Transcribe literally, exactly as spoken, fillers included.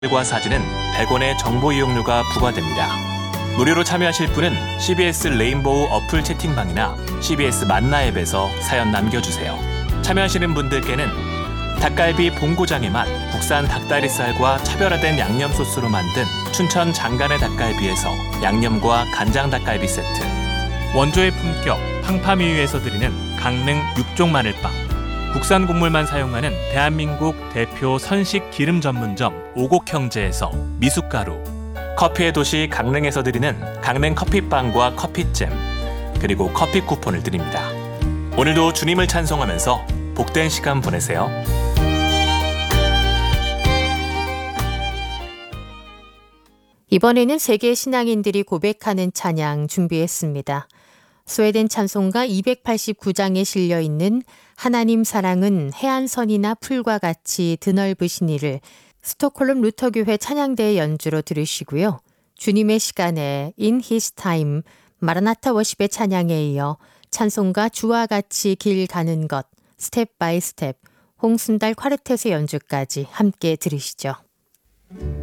과 사진은 백 원의 정보 이용료가 부과됩니다. 무료로 참여하실 분은 씨비에스 레인보우 어플 채팅방이나 씨비에스 만나 앱에서 사연 남겨주세요. 참여하시는 분들께는 닭갈비 본고장의 맛, 국산 닭다리살과 차별화된 양념 소스로 만든 춘천 장간의 닭갈비에서 양념과 간장 닭갈비 세트, 원조의 품격 팡파미유에서 드리는 강릉 육종 마늘빵, 국산 곡물만 사용하는 대한민국 대표 선식 기름 전문점 오곡형제에서 미숫가루, 커피의 도시 강릉에서 드리는 강릉 커피빵과 커피잼, 그리고 커피 쿠폰을 드립니다. 오늘도 주님을 찬송하면서 복된 시간 보내세요. 이번에는 세계 신앙인들이 고백하는 찬양 준비했습니다. 스웨덴 찬송가 이백팔십구 장에 실려있는 하나님 사랑은 해안선이나 풀과 같이 드넓으시니를 스톡홀름 루터교회 찬양대의 연주로 들으시고요. 주님의 시간에 In His Time 마라나타 워십의 찬양에 이어 찬송가 주와 같이 길 가는 것 스텝 바이 스텝 홍순달 콰르텟의 연주까지 함께 들으시죠.